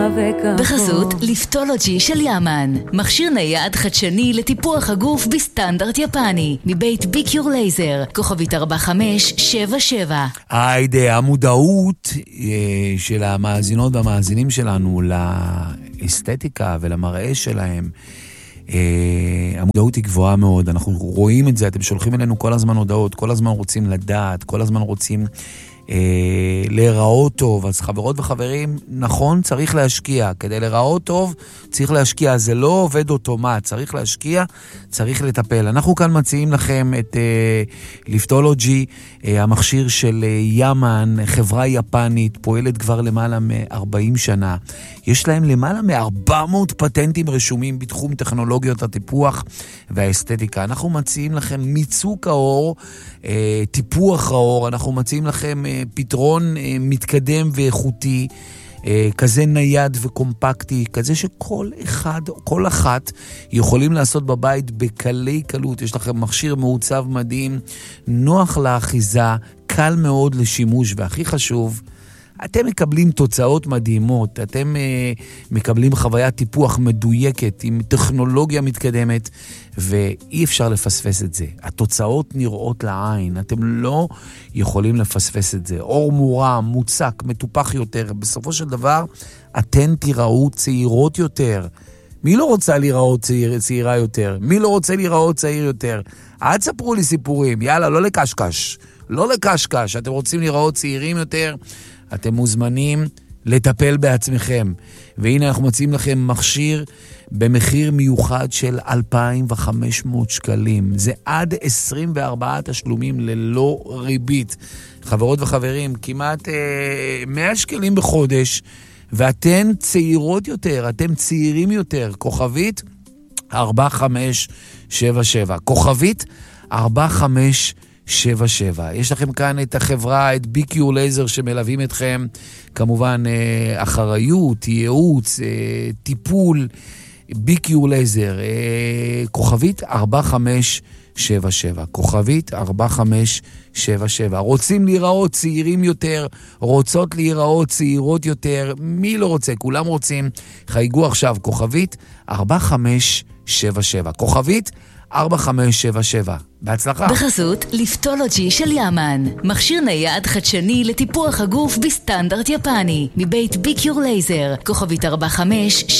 בחסות ליפטולוג'י של יאמן, מכשיר נייד חדשני לטיפוח הגוף בסטנדרט יפני, מבית ביקיור לייזר, כוכבית 4577. היידה, המודעות של המאזינות והמאזינים שלנו לאסתטיקה ולמראה שלהם, המודעות היא גבוהה מאוד, אנחנו רואים את זה, אתם שולחים אלינו כל הזמן הודעות, כל הזמן רוצים לדעת, כל הזמן רוצים להיראות טוב. אז חברות וחברים, נכון, צריך להשקיע. כדי להיראות טוב, צריך להשקיע. זה לא עובד אוטומט, צריך להשקיע, צריך לטפל. אנחנו כאן מציעים לכם את ליפטולוג'י, המכשיר של יאמן, חברה יפנית, פועלת כבר למעלה מ-40 שנה. יש להם למעלה מ-400 פטנטים רשומים בתחום טכנולוגיות הטיפוח והאסתטיקה. אנחנו מציעים לכם מיצוק העור, טיפוח העור, אנחנו מציעים לכם פתרון מתקדם ואיכותי, כזה נייד וקומפקטי, כזה שכל אחד, כל אחת יכולים לעשות בבית בקלי קלות. יש לכם מכשיר מעוצב מדהים, נוח לאחיזה, קל מאוד לשימוש, והכי חשוב, אתם מקבלים תוצאות מדהימות, אתם מקבלים חוויית טיפוח מדויקת עם טכנולוגיה מתקדמת, ואי אפשר לפספס את זה. התוצאות נראות לעין, אתם לא יכולים לפספס את זה. אור מורם, מוצק, מטופח יותר, בסופו של דבר אתן תיראו צעירות יותר. מי לא רוצה להיראות צעירה יותר? מי לא רוצה להיראות צעיר יותר? עד ספרו לי סיפורים, יאללה, לא לקשקש. לא לקשקש, אתם רוצים להיראות צעירים יותר, אתם מוזמנים לטפל בעצמכם. והנה אנחנו מציעים לכם מכשיר במחיר מיוחד של 2,500 שקלים. זה עד 24 תשלומים ללא ריבית. חברות וחברים, כמעט 100 שקלים בחודש, ואתן צעירות יותר, אתם צעירים יותר. כוכבית 4577. כוכבית 4577. יש לכם כאן את החברה, את ביקיור לייזר שמלווים אתכם, כמובן אחריות, ייעוץ, טיפול, ביקיור לייזר, כוכבית 4577, כוכבית 4577. רוצים להיראות צעירים יותר, רוצות להיראות צעירות יותר, מי לא רוצה? כולם רוצים. חייגו עכשיו, כוכבית 4577, כוכבית 4577. בהצלחה. בחסות ליפטולוג'י של יאמן, מכשיר נייד חדשני לטיפוח הגוף בסטנדרט יפני, מבית ביקיור לייזר, כוכבית 4577.